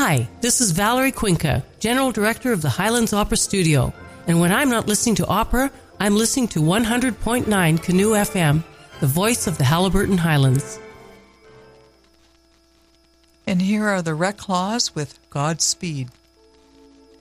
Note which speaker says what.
Speaker 1: Hi, this is Valerie Cuenca, General Director of the Highlands Opera Studio. And when I'm not listening to opera, I'm listening to 100.9 Canoe FM, the voice of the Haliburton Highlands.
Speaker 2: And here are the Rec Claws with Godspeed.